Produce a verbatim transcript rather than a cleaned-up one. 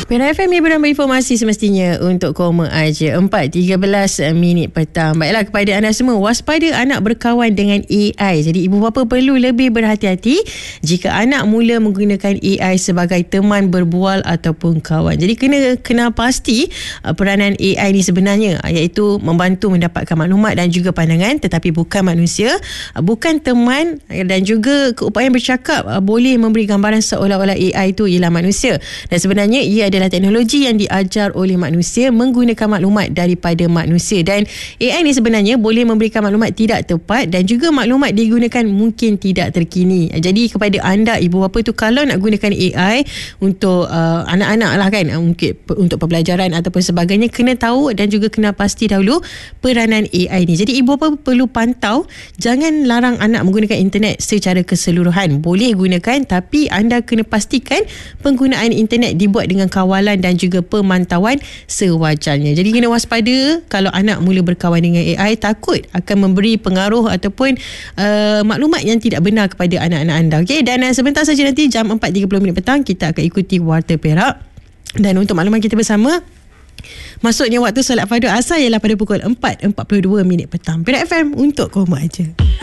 Perak F M yang bernama informasi semestinya untuk koma aja. Empat tiga belas minit petang. Baiklah, kepada anda semua, waspada anak berkawan dengan A I. Jadi ibu bapa perlu lebih berhati-hati jika anak mula menggunakan A I sebagai teman berbual ataupun kawan. Jadi kena kena pasti uh, peranan A I ni sebenarnya uh, iaitu membantu mendapatkan maklumat dan juga pandangan, tetapi bukan manusia, uh, bukan teman, uh, dan juga keupayaan bercakap uh, boleh memberi gambaran seolah-olah A I itu ialah manusia. Dan sebenarnya ia adalah teknologi yang diajar oleh manusia menggunakan maklumat daripada manusia, dan A I ni sebenarnya boleh memberikan maklumat tidak tepat dan juga maklumat digunakan mungkin tidak terkini. Jadi kepada anda ibu bapa tu, kalau nak gunakan A I untuk uh, anak-anak lah kan, uh, mungkin untuk pembelajaran ataupun sebagainya, kena tahu dan juga kena pasti dahulu peranan A I ni. Jadi ibu bapa perlu pantau, jangan larang anak menggunakan internet secara keseluruhan. Boleh gunakan, tapi anda kena pastikan penggunaan internet dibuat dengan kawalan dan juga pemantauan sewajarnya. Jadi kena waspada kalau anak mula berkawan dengan A I, takut akan memberi pengaruh ataupun uh, maklumat yang tidak benar kepada anak-anak anda. Okey, dan uh, sebentar saja nanti jam empat tiga puluh minit petang kita akan ikuti Warta Perak. Dan untuk makluman kita bersama, maksudnya waktu solat fardu asar ialah pada pukul empat empat puluh dua minit petang. Perak F M untuk koma aja.